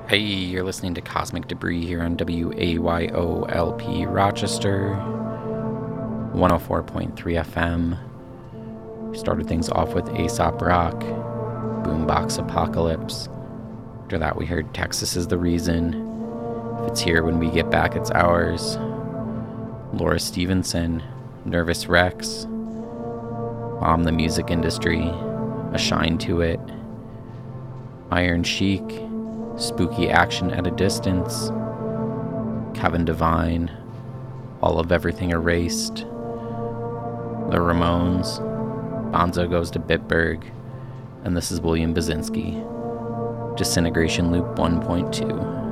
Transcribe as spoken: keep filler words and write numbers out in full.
Hey, you're listening to Cosmic Debris here on W A Y O L P Rochester, one oh four point three F M. We started things off with Aesop Rock, Boombox Apocalypse. After that, we heard Texas is the Reason. If it's here when we get back, it's ours. Laura Stevenson, Nervous Rex, Bomb the Music Industry, A Shine to It, Iron Chic, Spooky Action at a Distance, Kevin Devine, All of Everything Erased, The Ramones, Bonzo Goes to Bitburg, and this is William Basinski, Disintegration Loop one point two.